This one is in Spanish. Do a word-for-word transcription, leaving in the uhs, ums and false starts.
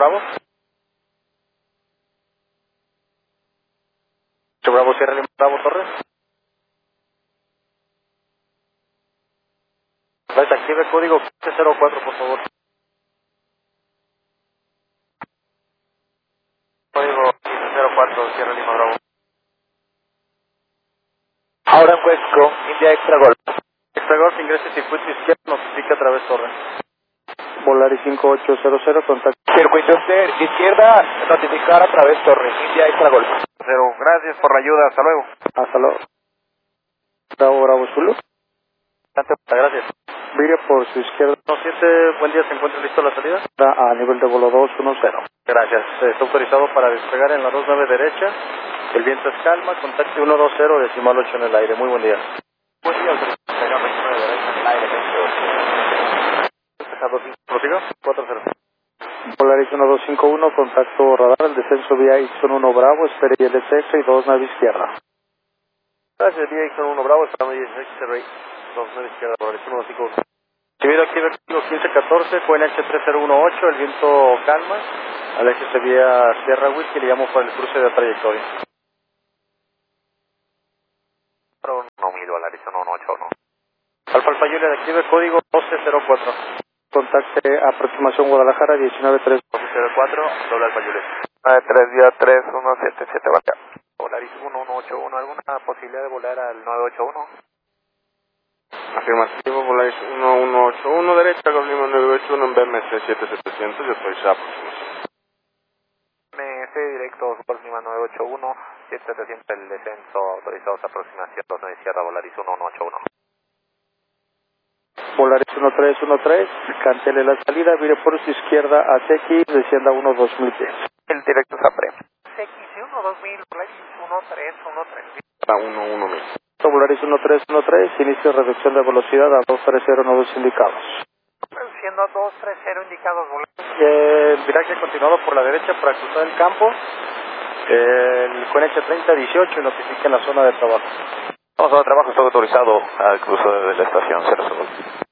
Bravo. ocho Bravo, Sierra Lima, Bravo, Torres. Active el código quince cero cuatro, por favor. Código quince cero cuatro, Sierra Lima, Bravo. Ahora en Huesco, India Extra Golf. Extra Golf, ingrese circuito izquierdo, notifica a través torre. Volaris cinco ocho cero cero, contacto. Circuito izquierda, notificar a través torre, India Extra Golf. Cero, gracias por la ayuda, hasta luego. Hasta luego. Bravo, Bravo, Zulu. Gracias. Vire por su izquierda. siete, buen día, ¿se encuentra listo la salida? A nivel de vuelo dos uno cero. Gracias, está autorizado para despegar en la dos nueve derecha. El viento es calma, contacte uno dos cero, decimal ocho en el aire. Muy buen día. Buen día, autorizado para despegar dos nueve derecha en el aire. ¿Prosigo? cuatro cero. Polaris uno dos cinco uno, contacto radar, el descenso vía Ixon uno Bravo, espere y L S X y dos nueve izquierda. Gracias, vía Ixon uno Bravo, esperamos y L S X, dos nueve izquierda, Polaris uno dos cinco uno. Recibido, activa el código quince catorce, fue en H tres cero uno ocho, el viento calma, al eje se vía Sierra Whisky, le llamo para el cruce de trayectoria. Pero no miro al Arizona uno ocho uno. Alfa Alfa Julia, activa el código doce cero cuatro. Contacte aproximación Guadalajara diecinueve tres. doce cero cuatro, doble Alfa Julia. nueve tres día tres uno siete siete, vaca. Volaris uno uno ocho uno, ¿alguna posibilidad de volar al nueve ocho uno? Afirmativo, Volaris uno uno ocho uno, derecha, Golima nueve ocho uno en B M C siete setecientos, yo estoy ya aproximación. M S directo, Golima nueve ocho uno, siete setecientos, el descenso autorizado a aproximación dos nueve izquierda, Volaris uno uno ocho uno. Volaris uno tres uno tres, cancele la salida, vire por su izquierda a C X, descienda uno dos mil pies. El directo Sapre. C X uno dos mil, Volaris uno tres uno tres. A uno uno mil. Volaris uno tres uno tres, inicio de reducción de velocidad a dos tres cero nodos indicados. Reduciendo a dos tres cero indicados, Volaris. Eh, viraje continuado por la derecha para cruzar el campo. Eh, el con H treinta dieciocho y notifica en la zona de trabajo. Vamos a trabajo, está autorizado al cruce de la estación cero cero.